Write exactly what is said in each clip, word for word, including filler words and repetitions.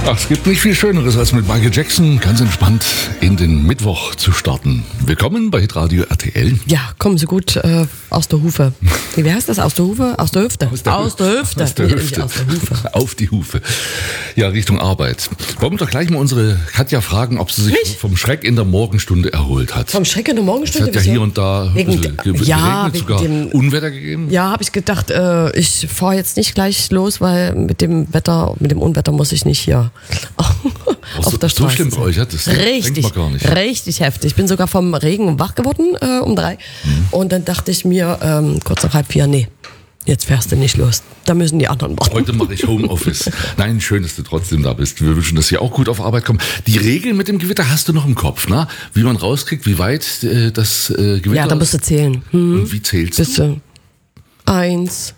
Ach, es gibt nicht viel Schöneres, als mit Michael Jackson ganz entspannt in den Mittwoch zu starten. Willkommen bei Hitradio R T L. Ja, kommen Sie gut äh, aus der Hufe. Wie heißt das? Aus der Hufe? Aus der Hüfte? Aus der, aus der Hüfte. Aus der Hüfte. Aus der Hufe. Auf die Hufe. Ja, Richtung Arbeit. Wollen wir doch gleich mal unsere Katja fragen, ob sie sich Mich? vom Schreck in der Morgenstunde erholt hat. Vom Schreck in der Morgenstunde? Es hat ja hier und da wegen, ein bisschen ge- ja, geregnet, wegen sogar dem, Unwetter gegeben. Ja, habe ich gedacht, äh, ich fahre jetzt nicht gleich los, weil mit dem Wetter, mit dem Unwetter muss ich nicht hier auf so, der so Straße schlimm bei sein. euch, ja? Das Richtig, denkt man gar nicht. richtig heftig. Ich bin sogar vom Regen wach geworden äh, um drei. Mhm. Und dann dachte ich mir, ähm, kurz nach halb vier, nee, jetzt fährst du nicht los. Da müssen die anderen warten. Heute mache ich Homeoffice. Nein, schön, dass du trotzdem da bist. Wir wünschen, dass Sie auch gut auf Arbeit kommen. Die Regeln mit dem Gewitter hast du noch im Kopf, ne? Wie man rauskriegt, wie weit äh, das äh, Gewitter... Ja, da musst du zählen. Hm. Und wie zählst Bist du? du? Eins,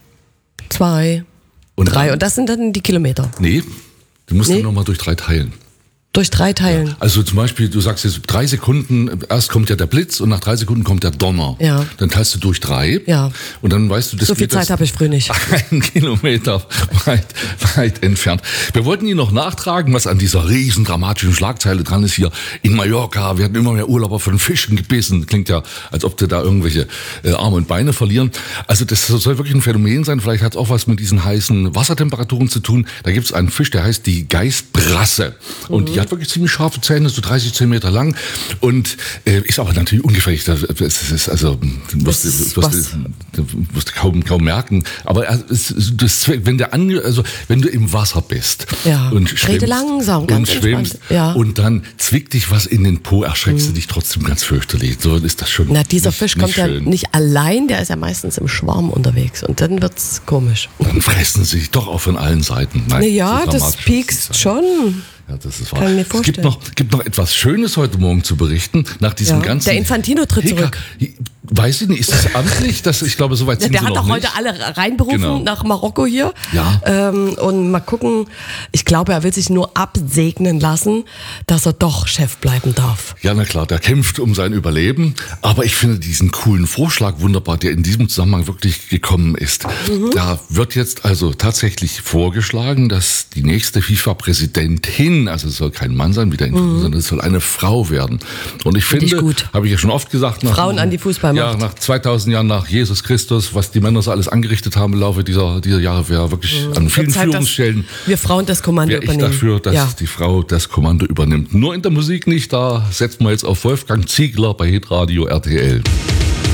zwei, Und drei. dann? Und das sind dann die Kilometer. Nee, du musst Nee. dann nochmal durch drei teilen. Durch drei teilen. Also zum Beispiel, du sagst jetzt drei Sekunden, erst kommt ja der Blitz und nach drei Sekunden kommt der Donner. Ja. Dann teilst du durch drei. Ja. Und dann weißt du, das So viel geht das Zeit habe ich früh nicht. Ein Kilometer weit, weit entfernt. Wir wollten Ihnen noch nachtragen, was an dieser riesen dramatischen Schlagzeile dran ist hier in Mallorca. Wir hatten immer mehr Urlauber von Fischen gebissen. Klingt ja, als ob sie da irgendwelche äh, Arme und Beine verlieren. Also das soll wirklich ein Phänomen sein. Vielleicht hat es auch was mit diesen heißen Wassertemperaturen zu tun. Da gibt es einen Fisch, der heißt die Geißbrasse. Und mhm. die hat wirklich ziemlich scharfe Zähne, so dreißig Zentimeter lang und äh, ist aber natürlich ungefährlich. Das ist also, du wirst, du wirst, du wirst kaum, kaum merken. Aber es, das, wenn, der ange, also, wenn du im Wasser bist ja. und schwimmst, Rede langsam, ganz und, schwimmst ja. und dann zwickt dich was in den Po, erschreckst mhm. du dich trotzdem ganz fürchterlich. So ist das schon. Na, dieser nicht, Fisch nicht kommt schön. ja nicht allein, der ist ja meistens im Schwarm unterwegs und dann wird's komisch. Dann fressen sie sich doch auch von allen Seiten. Nein, Na ja, so das piekst schon. Ja, das ist wahr. Kann ich mir es vorstellen. gibt noch, gibt noch etwas Schönes heute Morgen zu berichten. Nach diesem Ja. ganzen. Der Infantino tritt Hicker, zurück. Weiß ich nicht, ist das amtlich? Das, ich glaube, soweit sind Der sie hat noch doch nicht. heute alle reinberufen Genau. nach Marokko hier. Ja. Ähm, und mal gucken, ich glaube, er will sich nur absegnen lassen, dass er doch Chef bleiben darf. Ja, na klar, der kämpft um sein Überleben. Aber ich finde diesen coolen Vorschlag wunderbar, der in diesem Zusammenhang wirklich gekommen ist. Mhm. Da wird jetzt also tatsächlich vorgeschlagen, dass die nächste FIFA-Präsidentin, also es soll kein Mann sein, wie der Info, mhm. sondern es soll eine Frau werden. Und ich Find finde, habe ich ja schon oft gesagt, nach, Frauen an die Fußballmacht. Ja, nach zweitausend Jahren nach Jesus Christus, was die Männer so alles angerichtet haben im Laufe dieser, dieser Jahre, wäre wirklich mhm. an vielen Zeit, Führungsstellen. Wir Frauen das Kommando wäre ich übernehmen. dafür, dass ja. die Frau das Kommando übernimmt. Nur in der Musik nicht, da setzen wir jetzt auf Wolfgang Ziegler bei Hitradio R T L.